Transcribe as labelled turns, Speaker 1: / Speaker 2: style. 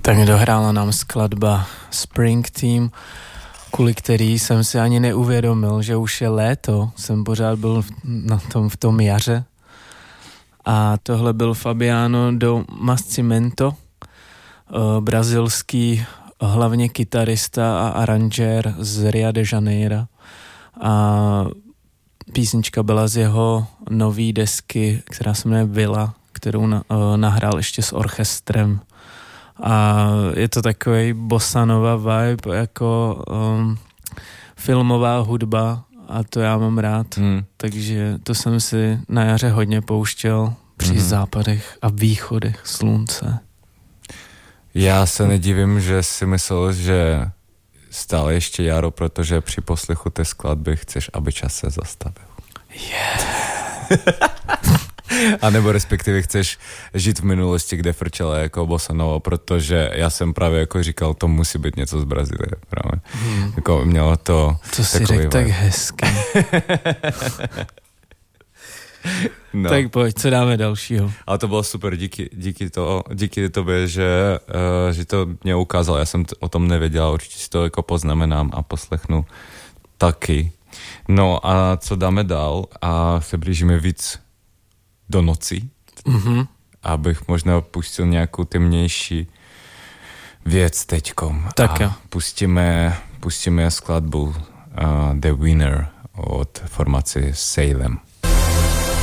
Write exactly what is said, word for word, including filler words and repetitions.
Speaker 1: Tak dohrála nám skladba Spring Team, kvůli který jsem si ani neuvědomil, že už je léto. Jsem pořád byl v, na tom, v tom jaře. A tohle byl Fabiano do Nascimento, uh, brazilský hlavně kytarista a aranžér z Rio de Janeiro. A písnička byla z jeho nový desky, která se jmenuje Villa, kterou na, uh, nahrál ještě s orchestrem. A je to takový bossa nova vibe, jako um, filmová hudba, a to já mám rád. Hmm. Takže to jsem si na jaře hodně pouštěl při hmm. západech a východech slunce.
Speaker 2: Já se nedivím, že si myslel, že stále ještě jaro, protože při poslechu té skladby chceš, aby čas se zastavil.
Speaker 1: Yeah.
Speaker 2: A nebo respektive chceš žít v minulosti, kde frčela jako bossa nova, protože já jsem právě jako říkal, to musí být něco z Brazílie. Právě. Hmm. Jako mělo to...
Speaker 1: To si řekl tak hezky. No. Tak pojď, co dáme dalšího?
Speaker 2: Ale to bylo super, díky, díky, to, díky tobě, že, uh, že to mě ukázal. Já jsem t- o tom nevěděl, určitě si to jako poznamenám a poslechnu taky. No a co dáme dál? A se blížíme víc do noci, mm-hmm. abych možná pustil nějakou temnější věc teďkom.
Speaker 1: Tak
Speaker 2: a pustíme, pustíme skladbu uh, The Winner od formace Salem.